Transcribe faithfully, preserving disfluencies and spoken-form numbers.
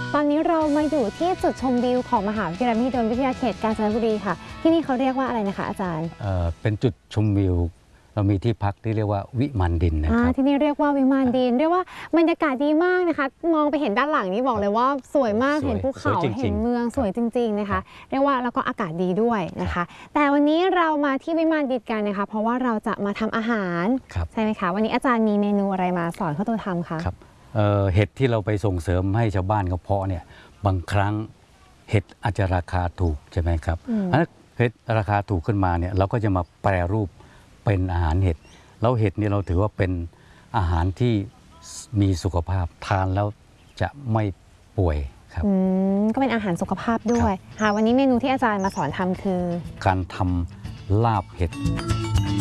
ตอนนี้เรามาอยู่ที่จุดชมวิวของมหาวิทยาลัยมหิดลวิทยาเขตกาญจนบุรีค่ะที่นี่เขาเรียกว่าอะไรนะคะอาจารย์เอ่อเป็นจุดชมวิวเรามีที่พักที่เรียกว่าวิมานดินนะครับที่นี่เรียกว่าวิมานดินเรียกว่าบรรยากาศดีมากนะคะมองไปเห็นด้านหลังนี้บอกเลยว่าสวยมากเห็นภูเขาเห็นเมืองสวยจริงๆนะคะเรียกว่าแล้วก็อากาศดีด้วยนะคะแต่วันนี้เรามาที่วิมานดินกันนะคะเพราะว่าเราจะมาทำอาหารใช่ไหมคะวันนี้อาจารย์มีเมนูอะไรมาสอนข้าวตัวทำคะครับเอ่อเห็ดที่เราไปส่งเสริมให้ชาวบ้านเขาเพาะเนี่ยบางครั้งเห็ดอาจจะราคาถูกใช่ไหมครับถ้าเห็ดราคาถูกขึ้นมาเนี่ยเราก็จะมาแปรรูปเป็นอาหารเห็ดแล้วเห็ดนี่เราถือว่าเป็นอาหารที่มีสุขภาพทานแล้วจะไม่ป่วยครับก็เป็นอาหารสุขภาพด้วยค่ะวันนี้เมนูที่อาจารย์มาสอนทำคือการทำลาบเห็ด